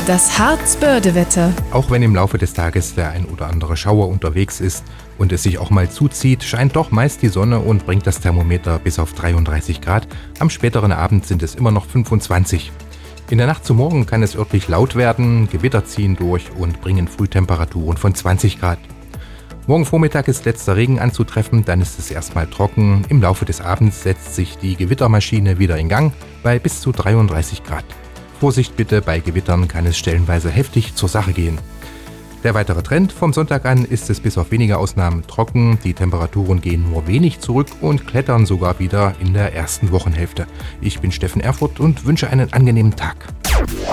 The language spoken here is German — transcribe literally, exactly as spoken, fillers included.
Das Harz-Börde-Wetter. Auch wenn im Laufe des Tages der ein oder andere Schauer unterwegs ist und es sich auch mal zuzieht, scheint doch meist die Sonne und bringt das Thermometer bis auf dreiunddreißig Grad. Am späteren Abend sind es immer noch fünfundzwanzig. In der Nacht zu morgen kann es örtlich laut werden, Gewitter ziehen durch und bringen Frühtemperaturen von zwanzig Grad. Morgen Vormittag ist letzter Regen anzutreffen, dann ist es erstmal trocken. Im Laufe des Abends setzt sich die Gewittermaschine wieder in Gang bei bis zu dreiunddreißig Grad. Vorsicht bitte, bei Gewittern kann es stellenweise heftig zur Sache gehen. Der weitere Trend: vom Sonntag an ist es bis auf wenige Ausnahmen trocken, die Temperaturen gehen nur wenig zurück und klettern sogar wieder in der ersten Wochenhälfte. Ich bin Steffen Erfurt und wünsche einen angenehmen Tag.